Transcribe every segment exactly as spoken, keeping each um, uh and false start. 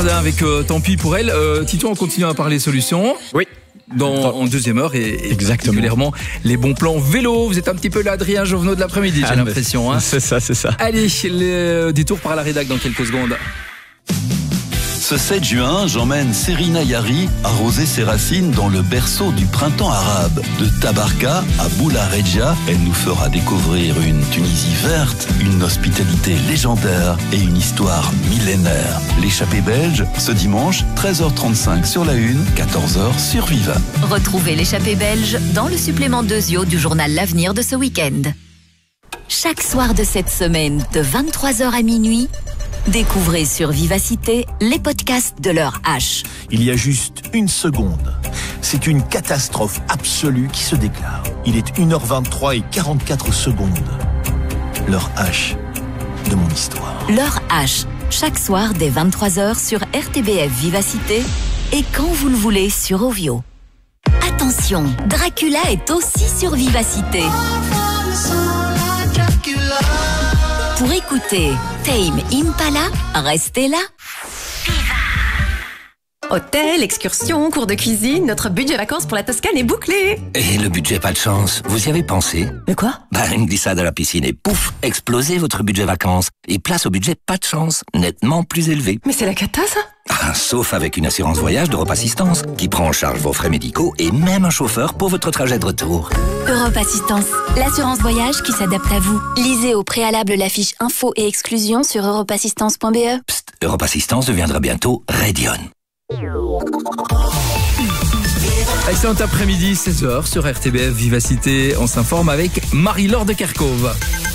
Avec euh, tant pis pour elle. Euh, Tito, on continue à parler solutions. Oui. Dans, en deuxième heure et, et exactement particulièrement les bons plans vélo. Vous êtes un petit peu l'Adrien Jovenot de l'après-midi, j'ai ah, l'impression. Hein. C'est ça, c'est ça. Allez, les détours par la rédac dans quelques secondes. Ce sept juin, j'emmène Serina Yari arroser ses racines dans le berceau du printemps arabe. De Tabarka à Boula Regia, elle nous fera découvrir une Tunisie verte, une hospitalité légendaire et une histoire millénaire. L'échappée belge, ce dimanche, treize heures trente-cinq sur la une, quatorze heures sur Viva. Retrouvez l'échappée belge dans le supplément Dezio du journal L'Avenir de ce week-end. Chaque soir de cette semaine, de vingt-trois heures à minuit, découvrez sur Vivacité les podcasts de l'heure H. Il y a juste une seconde. C'est une catastrophe absolue qui se déclare. Il est une heure vingt-trois et quarante-quatre secondes. L'heure H de mon histoire. L'heure H, chaque soir dès vingt-trois heures sur R T B F Vivacité et quand vous le voulez sur Ovio. Attention, Dracula est aussi sur Vivacité. Pour écouter Tame Impala, restez là. Hôtel, excursion, cours de cuisine, notre budget vacances pour la Toscane est bouclé. Et le budget pas de chance, vous y avez pensé? De quoi? Bah, une glissade à la piscine et pouf, explosez votre budget vacances. Et place au budget pas de chance, nettement plus élevé. Mais c'est la cata, ça? Ah, sauf avec une assurance voyage d'Europe Assistance, qui prend en charge vos frais médicaux et même un chauffeur pour votre trajet de retour. Europe Assistance, l'assurance voyage qui s'adapte à vous. Lisez au préalable la fiche info et exclusion sur europe assistance point b e. Psst, Europe Assistance deviendra bientôt Radion. Excellent après-midi, seize heures sur R T B F Vivacité. On s'informe avec Marie-Laure de Kerkhove.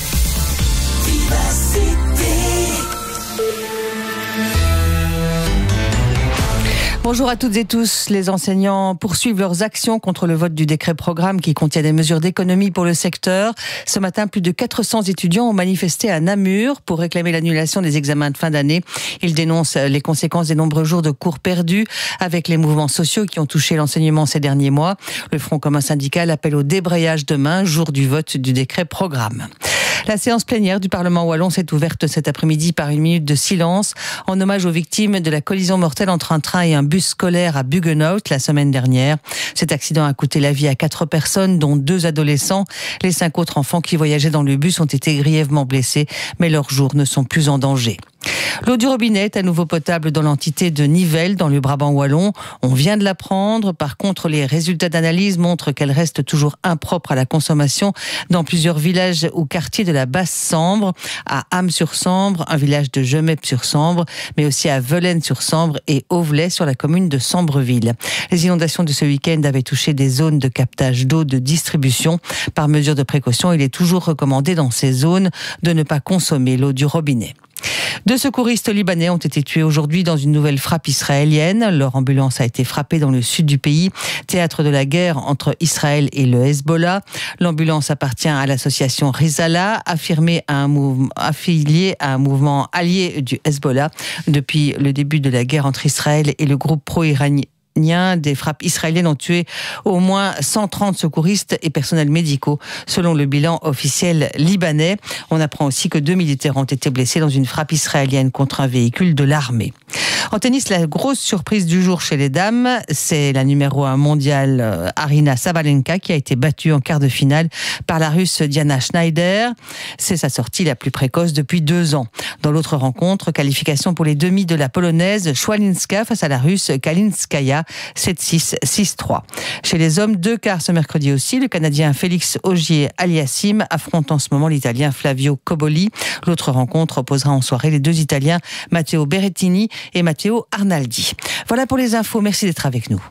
Bonjour à toutes et tous. Les enseignants poursuivent leurs actions contre le vote du décret programme qui contient des mesures d'économie pour le secteur. Ce matin, plus de quatre cents étudiants ont manifesté à Namur pour réclamer l'annulation des examens de fin d'année. Ils dénoncent les conséquences des nombreux jours de cours perdus avec les mouvements sociaux qui ont touché l'enseignement ces derniers mois. Le Front commun syndical appelle au débrayage demain, jour du vote du décret programme. La séance plénière du Parlement wallon s'est ouverte cet après-midi par une minute de silence en hommage aux victimes de la collision mortelle entre un train et un bus scolaire à Buggenhout la semaine dernière. Cet accident a coûté la vie à quatre personnes, dont deux adolescents. Les cinq autres enfants qui voyageaient dans le bus ont été grièvement blessés, mais leurs jours ne sont plus en danger. L'eau du robinet est à nouveau potable dans l'entité de Nivelles, dans le Brabant wallon. On vient de l'apprendre. Par contre, les résultats d'analyse montrent qu'elle reste toujours impropre à la consommation dans plusieurs villages ou quartiers de la Basse-Sambre, à Ham-sur-Sambre, un village de Gemep-sur-Sambre, mais aussi à Velaines-sur-Sambre et Auvelais sur la commune de Sambreville. Les inondations de ce week-end avaient touché des zones de captage d'eau de distribution. Par mesure de précaution, il est toujours recommandé dans ces zones de ne pas consommer l'eau du robinet. Deux secouristes libanais ont été tués aujourd'hui dans une nouvelle frappe israélienne. Leur ambulance a été frappée dans le sud du pays, théâtre de la guerre entre Israël et le Hezbollah. L'ambulance appartient à l'association Rizala, affirmée à un mouvement, affiliée à un mouvement allié du Hezbollah depuis le début de la guerre entre Israël et le groupe pro-iranien. Des frappes israéliennes ont tué au moins cent trente secouristes et personnels médicaux, selon le bilan officiel libanais. On apprend aussi que deux militaires ont été blessés dans une frappe israélienne contre un véhicule de l'armée. En tennis, la grosse surprise du jour chez les dames, c'est la numéro un mondiale Aryna Sabalenka qui a été battue en quart de finale par la Russe Diana Schneider. C'est sa sortie la plus précoce depuis deux ans. Dans l'autre rencontre, qualification pour les demi de la Polonaise Schwalinska face à la Russe Kalinskaya, sept six, six trois. Chez les hommes, deux quarts ce mercredi aussi. Le Canadien Félix Auger-Aliassime affronte en ce moment l'Italien Flavio Cobolli. L'autre rencontre opposera en soirée les deux Italiens Matteo Berrettini et Matteo Arnaldi. Voilà pour les infos. Merci d'être avec nous.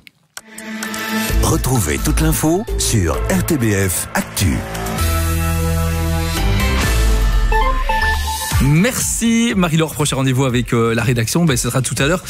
Retrouvez toute l'info sur R T B F Actu. Merci Marie-Laure. Prochain rendez-vous avec euh, la rédaction, ben, ce sera tout à l'heure.